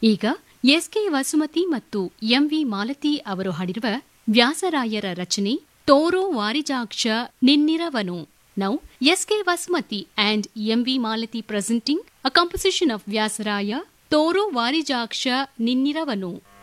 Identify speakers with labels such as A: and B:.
A: ಈಗ ಎಸ್ಕೆ ವಸುಮತಿ ಮತ್ತು ಎಂವಿ ಮಾಲತಿ ಅವರು ಹಾಡಿರುವ ವ್ಯಾಸರಾಯರ ರಚನೆ ತೋರೋ ವಾರಿಜಾಕ್ಷ ನಿನ್ನಿರವನು. Now, S K Vasumathi and MV Malathi presenting a composition of Vyasaraya ತೋರೋ ವಾರಿಜಾಕ್ಷ ನಿನ್ನಿರವನು.